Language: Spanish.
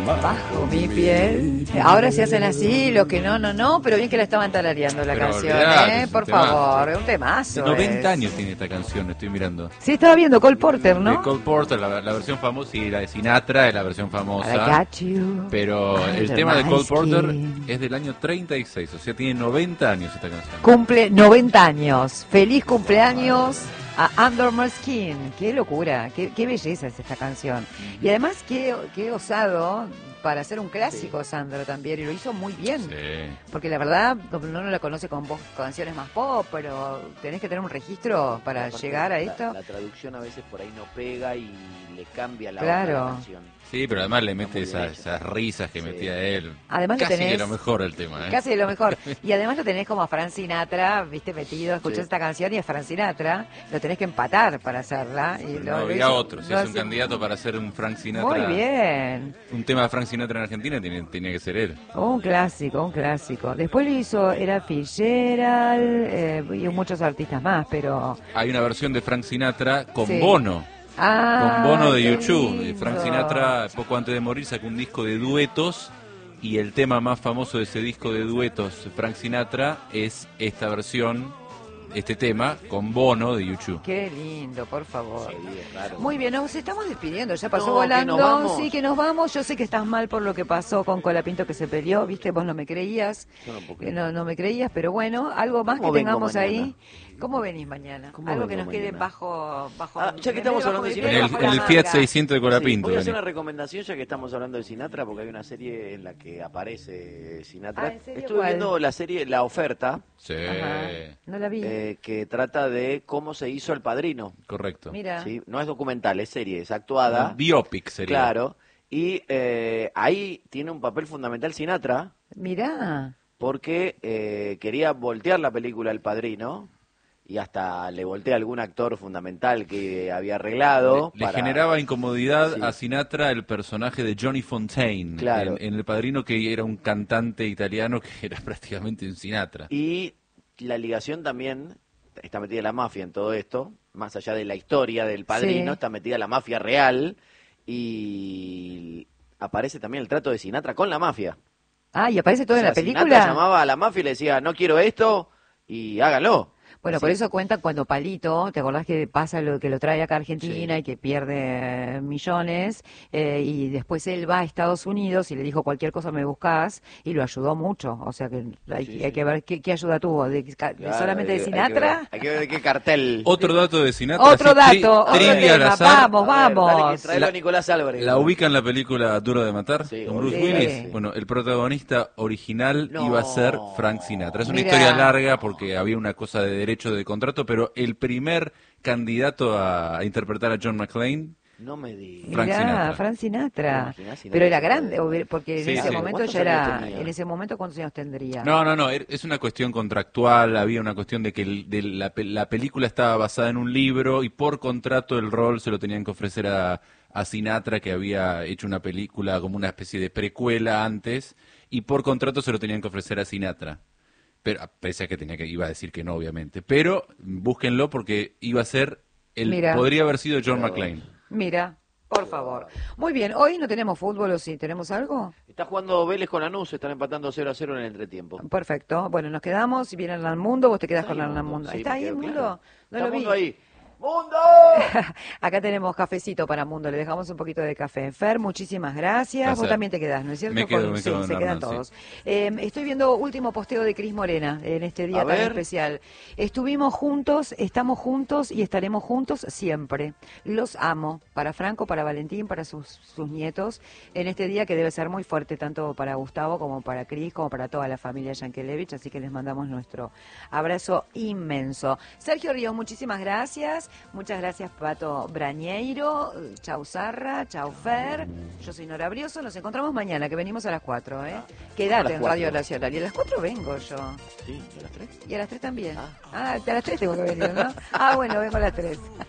Bajo mi piel. Ahora se hacen así, los que no, pero bien que la estaban tarareando la Pero canción, olvidate, por es un temazo. favor, es un temazo. 90 es. años tiene esta canción, estoy mirando. Sí, estaba viendo Cole Porter, De ¿no? Cole Porter, la versión famosa, y la de Sinatra es la versión I famosa. got you. Pero el under tema de my Cole Porter skin. es del año 36, o sea, tiene 90 años esta canción. Cumple 90 años. Feliz cumpleaños a Under My Skin. Qué locura, qué belleza es esta canción. Y además, qué osado para hacer un clásico, Sandro, también. Y lo hizo muy bien. Sí. Porque la verdad, uno no la conoce con canciones más pop, pero tenés que tener un registro para Aparte, llegar a esto. La traducción a veces por ahí no pega y le cambia la Claro. onda a la canción. Sí, pero además le Está mete muy bien hecho. esas risas que Sí. metía él. Además lo Casi tenés- que lo mejor el tema, ¿eh? Casi de lo mejor. Y además lo tenés como a Frank Sinatra, viste, metido, escuchás Sí. esta canción y es Frank Sinatra, lo tenés que empatar para hacerla. Y No había hizo- otro, si lo es un hace candidato para hacer un Frank Sinatra. Muy bien. Un tema de Frank Sinatra en Argentina tenía que ser él. Un clásico, un clásico. Después lo hizo, era Fitzgerald y muchos artistas más, pero... Hay una versión de Frank Sinatra con Sí. Bono. Ah, Con Bono de qué YouTube. lindo. Frank Sinatra, poco antes de morir, sacó un disco de duetos. Y el tema más famoso de ese disco de duetos, Frank Sinatra, es esta versión, este tema, con Bono de YouTube. Qué lindo, por favor. Sí, es raro. Muy bien, nos estamos despidiendo, ya pasó No, volando. que nos vamos. Sí, que nos vamos. Yo sé que estás mal por lo que pasó con Colapinto que se peleó, viste, vos no me creías. Yo no puedo Que creer. no me creías, pero bueno, algo más que ¿Cómo vengo tengamos ahí. mañana? ¿Cómo venís mañana? ¿Cómo Algo que vengo nos quede mañana? bajo Ya que estamos hablando de bajo cine, el En pelo, el, bajo la en el manga. Fiat 600 de Colapinto. voy a hacer vení. una recomendación ya que estamos hablando de Sinatra, porque hay una serie en la que aparece Sinatra. Ah, ¿en serio? Estuve ¿Cuál? viendo la serie La Oferta, Sí, Ajá, no la vi. que trata de cómo se hizo El Padrino. correcto. Mira. ¿Sí? No es documental, es serie, es actuada. Un biopic sería. Claro. Y ahí tiene un papel fundamental Sinatra, Mirá. porque quería voltear la película El Padrino, y hasta le voltea a algún actor fundamental que había arreglado. Le generaba incomodidad Sí. a Sinatra el personaje de Johnny Fontaine Claro. en El Padrino, que era un cantante italiano que era prácticamente un Sinatra. Y la ligación también está metida la mafia en todo esto, más allá de la historia del Padrino, Sí. está metida la mafia real, y aparece también el trato de Sinatra con la mafia. Ah, y aparece todo O en sea, la película. Sinatra llamaba a la mafia y le decía, no quiero esto, y háganlo. Bueno, Así. por eso cuentan cuando Palito, ¿te acordás que pasa lo que lo trae acá a Argentina Sí. y que pierde millones? Y después él va a Estados Unidos y le dijo cualquier cosa me buscás y lo ayudó mucho. O sea que hay, Sí, hay sí. que ver qué ayuda tuvo. ¿De Claro, solamente de hay que Sinatra? ver- Hay que ver de qué cartel. Otro dato de Sinatra. Otro así, dato, otro trivia al tema. azar. Vamos, A ver, dale, vamos. que traelo a Nicolás Álvarez. ¿La ubica en la película Duro de Matar? Sí, con Bruce obvio. Willis. Sí. Bueno, el protagonista original No. iba a ser Frank Sinatra. Es una Mirá. historia larga porque había una cosa de derecho de contrato, pero el primer candidato a interpretar a John McClane. No me digas. Frank Mirá, Sinatra. Frank ¿Te Sinatra. imaginás Sinatra Pero era haciendo grande, de- porque Sí, en ese sí. momento ¿Cuántos ya era, años tenía? en ese momento ¿cuántos años tendría? No, es una cuestión contractual, había una cuestión de que la película estaba basada en un libro y por contrato el rol se lo tenían que ofrecer a Sinatra, que había hecho una película como una especie de precuela antes, y por contrato se lo tenían que ofrecer a Sinatra. Pero pese a que iba a decir que no, obviamente. Pero búsquenlo porque iba a ser, Mira. podría haber sido John McClane. Mira, por favor. Muy bien, hoy no tenemos fútbol, ¿o sí? ¿Tenemos algo? Está jugando Vélez con Lanús, están empatando 0-0 en el entretiempo. Perfecto. Bueno, nos quedamos. Si viene Hernán Mundo, vos te quedás con Está ahí Hernán Mundo, Mundo. sí, ¿Está me ahí el quedo, Mundo? claro. No Está lo vi. Mundo ahí. ¡Mundo! Acá tenemos cafecito para Mundo. Le dejamos un poquito de café. Fer, muchísimas gracias. Vos Placer. también te quedás, ¿no es cierto? Me quedo Sí, con se Hernán, quedan sí. todos. Estoy viendo último posteo de Cris Morena en este día A tan ver. especial. Estuvimos juntos, estamos juntos y estaremos juntos siempre. Los amo. Para Franco, para Valentín, para sus nietos. En este día que debe ser muy fuerte, tanto para Gustavo como para Cris, como para toda la familia Yankelevich. Así que les mandamos nuestro abrazo inmenso. Sergio Ríos, muchísimas gracias. Muchas gracias, Pato Brañeiro. Chau, Sarra. Chau, Fer. Yo soy Nora Brioso. Nos encontramos mañana, que venimos a las 4, ¿eh? Quédate en 4. Radio Nacional. Y a las 4 vengo yo. Sí, ¿a las 3? Y a las 3 también. Ah. Ah, a las 3 tengo que venir, ¿no? Ah, bueno, vengo a las 3.